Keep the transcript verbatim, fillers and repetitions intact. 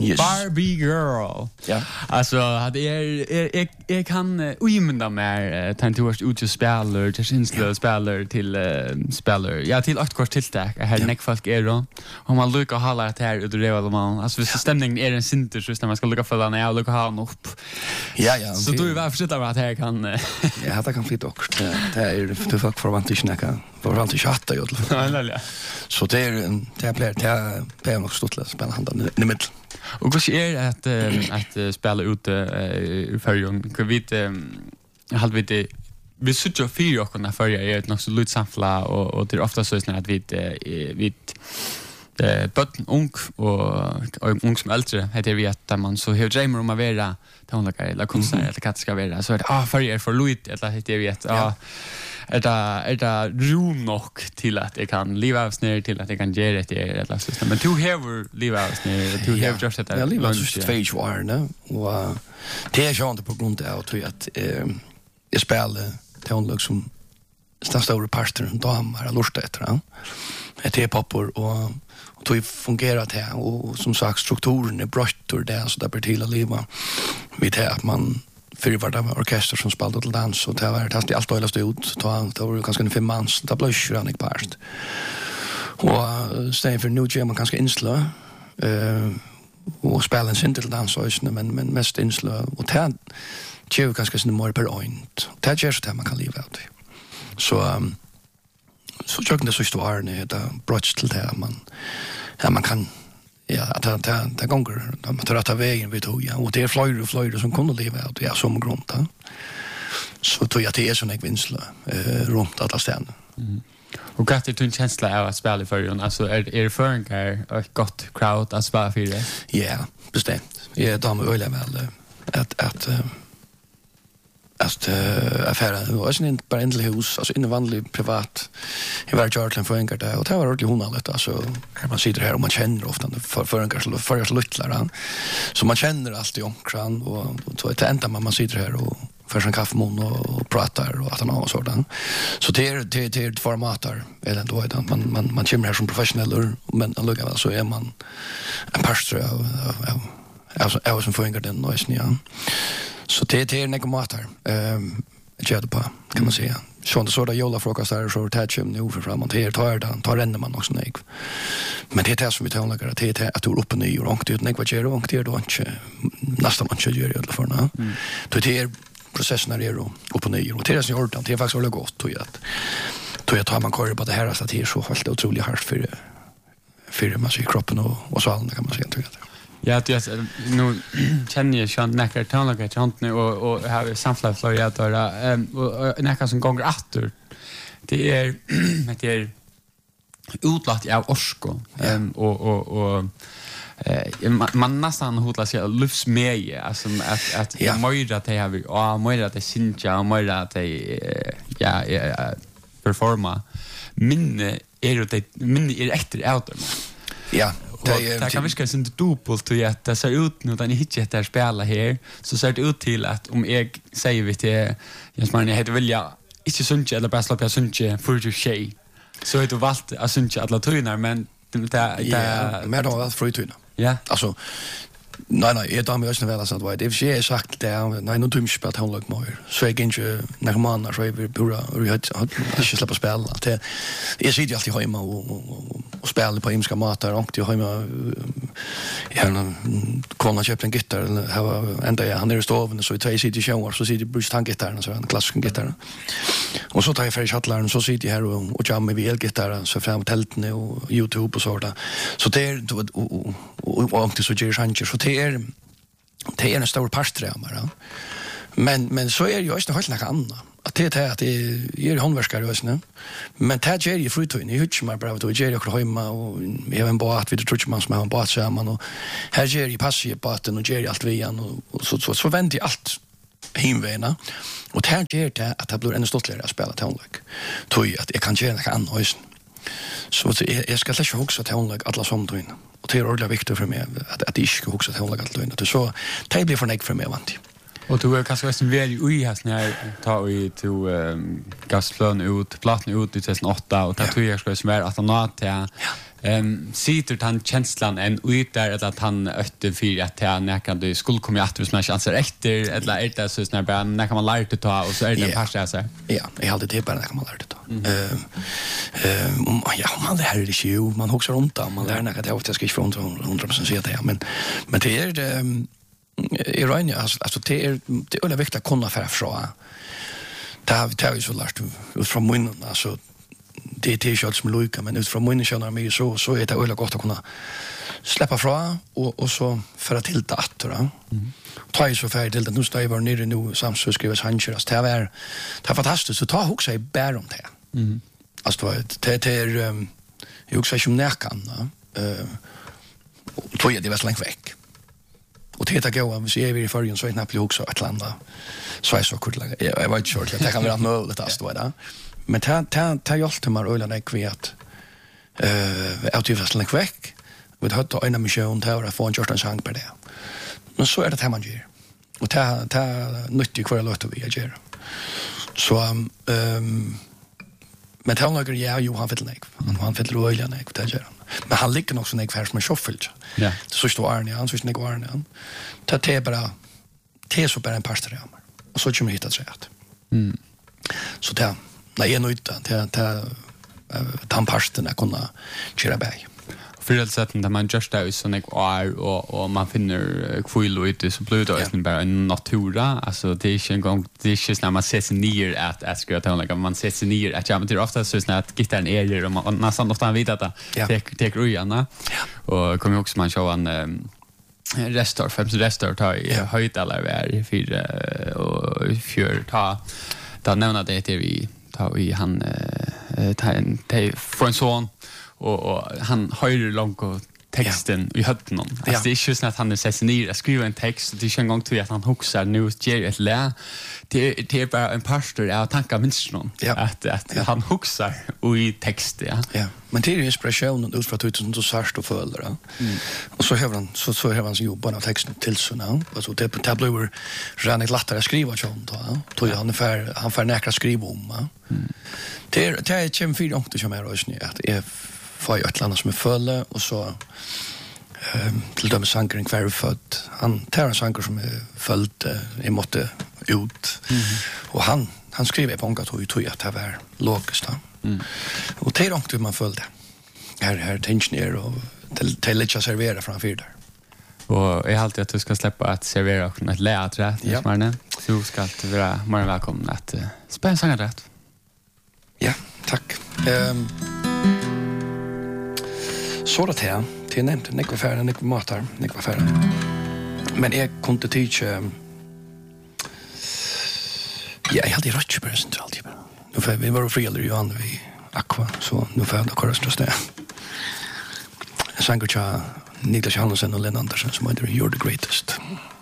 Yes. Barbie Girl. Ja. Alltså, det är jag jag kan ujmynda mer tant du ut till spelare, till inslö spelare till spelare. Ja, till åtta kort tilltak. Här näck folk är då. Om man lukar hålla det här ut det väl man. Alltså hvis stämningen är en sinter så när man ska lucka för den jag lucka ha upp. Ja, ja. Så du är varför sitter att här kan Ja, det kan flytta också. Det är du folk för vant inte snacka. För vant inte chatta ju. Ja, så det är det är player det det är nog stort att spela handen i mitten. Och vad är att att spela ute i förjung? Kan vi inte halt vi det vi sitter fyra och kunna förja är ett något så lut samfla och och det är ofta så att vi vi eh barn ung och ung som äldre heter vi att man så hur dreamer om att vara tonlager eller konstnär eller katt ska vara så att ah förja för lut eller heter vi att ah är det är det rum nog till att jag kan leva oss ner till att jag kan ge det till eller så men du har leva oss ner du har just det jag lever så två år nu och det är ju inte på grund av att eh jag spelar tonlag som stora parter och damer har lust efter det är pappor och och det fungerar det och som sagt strukturen är brottor där så där blir till att leva vid det att man för var det var orkester som spelade till dans och det var det alltid allt öllast ut då då var det ganska en fem mans det blev ju en part och stäng för nu gör man ganska inslö eh och spela en syntel dans också men men mest inslö och det gör ganska sån mer per point det gör så att man kan leva ut så um, så jag kan det så stå det där brotch till det man ja man kan ja att det det det gånger de tar att vägen vid tog ja och det är flyger och flyger som kommer leva ut ja som grund då så tror jag att det är sån en vinsla eh runt alla ställen. Mm. Och gott det en känsla av att spela för ju alltså är är för en gar ett gott crowd att spela för det. Ja, bestämt. Ja, de är väl väl att att att affären var ju inte bara en hus alltså en vanlig privat i var Charlton för en gar där och det var ordentligt honallet alltså man sitter här och man känner ofta för för en gar så för så luttlar så man känner alltid omkran och så det enda man man sitter här och för en kaffemun och pratar och att han har sådant så det är det det är formater eller då är man man man kommer här som professionell men alltså så är man en pastor av av alltså jag som får en garden noise ja så det det är några matar ehm jag på kan man säga så det så där jolla frukost där så touch him nu för framåt här tar det tar ränner man också nej men det är som vi talar om det är att du upp och ny och det är vad gör och det då inte nästan man kör ju i alla fall nå det är processen är ju upp och ny och det är så gjort det är faktiskt väldigt gott tror jag att tror jag tar man kör på det här så att det är så helt otroligt hårt för för man ser kroppen och och så allna kan man säga tycker jag. Ja, det är nu känner jag sjön näcker tonlager chant nu och och har samflat för jag då och näcker som gånger åter. Det är det är utlatt av orsko och och och eh man nästan hotlar sig lufs med alltså att att jag möjligt att jag vill och möjligt att det syns jag möjligt att det ja performa minne är det minne är extra out. Ja. Det är kan vi ska synda dubbelt till att det ser ut nu när ni hittar det här spela här så ser det ut till att om jag säger vi till Jens Magne heter vilja inte synda eller bara släppa synda för du tjej så är det valt att synda alla tynar men det det mer då att frutyna. Ja. Alltså nej nej jag tar mig också väl så att vad det är sagt det nej nu dum spelat han lag mer så jag inte när man så vi borde vi har inte släppa spela det jag sitter alltid hemma och och spelar på hemska matar och jag hemma jag kan köpa en gitarr eller ha ända jag han är i stoven så vi tar sitter i shower så sitter Bruce tankgitarren så en klassisk gitarr och så tar jag för chattlaren så sitter jag här och och jammar med elgitarr så fram tälten och YouTube och så där så det är och och så ger chanser så det är det är en stor parsträmare men men så är det ju också helt något annat att det är att det är håndverkare också men det är ju frutoin i hutch man bara då ger jag hemma och vi har en båt vi tror man som har en båt så man och här ger ju passi båten och ger allt vi igen och så så så vänder allt hemväna och det här ger det att det blir ännu stoltare att spela tonlag tror jag att jag kan göra något annat så jag ska läsa också tonlag alla som då in och det är ordentligt viktigt för mig att att det inte ska också tonlag allt då inte så det blir för mig för mig vant Och du är kanske nästan väl i här när ta vi till um, gasflön ut, platten ut i tjugohundraåtta och ta två år ska vara att han har till Ehm sitter han känslan en ut där eller att han ötte för att han när kan du skulle komma att som chanser efter eller är det så snart bara när kan man lära det ta och så är det en passa så. Ja, jag hade det bara när kan man lära det ta. Ehm ehm ja, man det här är det ju man huxar runt om man lär när det jag ska inte från hundra procent säga det men men det är det i Rönnja alltså det är det är viktigt att kunna föra fra. Det har vi tagit så lärt ut från munnen alltså det det är ju som lojka men utifrån munnen känner mig så så är det öle gott att kunna släppa fra och och så föra till det att då. Mm. Ta ju så färdigt till att nu står jag var nere nu samså skrivs handköras det är det är fantastiskt så ta också i bär om det. Mm. Alltså det det är jag också som närkan eh tror jag det var så långt väck. Och det att gå om vi ser i förrän så är knappt också att landa så är så kul jag var inte sure att det kan vara möjligt att stå där. Men ta ta ta hjälpte mig ölen jag vet. Eh ut i fast länk veck. Vi hade en mission där att få en Jordan sang på det. Men så är det här man gör. Och ta ta nyttigt kvar låt vi gör. Så ehm men ta några ja Johan Fettelnek. Han Fettel ölen jag det gör. Men han ligger också när färs med shuffelt. Ja. Så står Arne han så snägg Arne han. Ta te bara te så bara en pastor och så kommer hitta sig att. Mm. Så ta nej jag nöjt att ta tandpasten att kunna köra bäg. För det sättet där man just där så nek är och och man finner kvill och det så blir det nästan bara en natura alltså det är inte en gång det är just när man ser sig ner att att ska ta like man ser sig ner att jag men det är ofta så att gitarren är ju och man nästan ofta vet att det det rujarna och kommer också man show en restart fem restart ta i höjd eller är för och för ta ta nämna det till vi ta vi han ta en för en son och, och han höjer långt och texten i hötten någon. Alltså det är just när han säger sig ner och skriver en text och det är en gång till att han huxar nu ger ett lä. Det det är bara en pastor jag tankar minst någon att att han huxar och i text ja. Ja. Men det är ju inspiration ut från tusen så särskilt och följare. Mm. Och så har han så så har han jobbat med texten till så nu. Alltså det det blir rent lättare att skriva sånt då. Tror jag han för han för näkra skriva om. Mm. Det är det är chim för långt som är rösning att är för ett land som är fulla och så ehm till dömes sankring kvar född. Han tar en sanker som är följt i måtte ut. Mm. Och han han skriver på att hur tror att det var logiskt. Mm. Och det är långt hur man följde. Här här tensioner och till till lite servera framför där. Och jag har alltid att du ska släppa att servera och ett lärt rätt. Ja. Så ska det vara mer välkommen att uh, spela sånger rätt. Ja, tack. Ehm så det här till nämnt Nick Fair och Nick Matar, Nick Fair. Men jag kunde teach um, ja, jag hade rätt på centralt bara. Nu för vi var fria ju han vi Aqua så nu för det korrekt just det. Sankocha Niklas Hansen och Len Andersen som heter You're the Greatest.